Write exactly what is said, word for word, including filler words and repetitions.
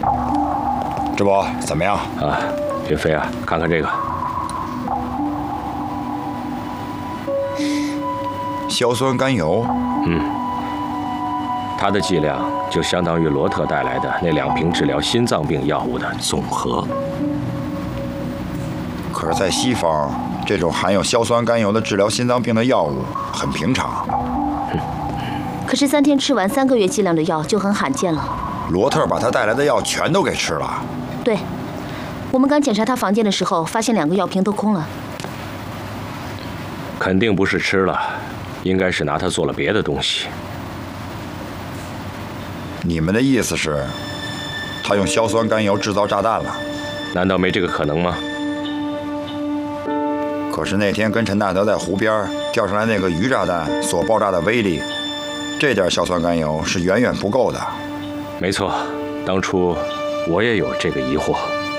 这不怎么样啊？云飞啊，看看这个。 硝酸甘油， 嗯，它的剂量就相当于罗特带来的那两瓶治疗心脏病药物的总和。 可是，在西方，这种含有硝酸甘油的治疗心脏病的药物很平常。 嗯、 可是三天吃完三个月剂量的药就很罕见了。 罗特把他带来的药全都给吃了。 对，我们刚检查他房间的时候，发现两个药瓶都空了。 肯定不是吃了。 应该是拿它做了别的东西。 你们的意思是，他用硝酸甘油制造炸弹了？ 难道没这个可能吗？ 可是那天跟陈大德在湖边钓上来那个鱼炸弹所爆炸的威力，这点硝酸甘油是远远不够的。 没错，当初我也有这个疑惑。